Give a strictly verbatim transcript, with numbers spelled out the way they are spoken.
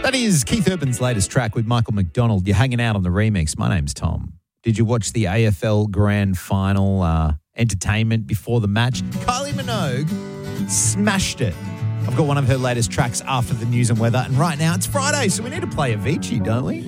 That is Keith Urban's latest track with Michael McDonald. You're hanging out on the remix. My name's Tom. Did you watch the A F L Grand Final uh, entertainment before the match? Kylie Minogue smashed it. I've got one of her latest tracks after the news and weather. And right now it's Friday, so we need to play Avicii, don't we?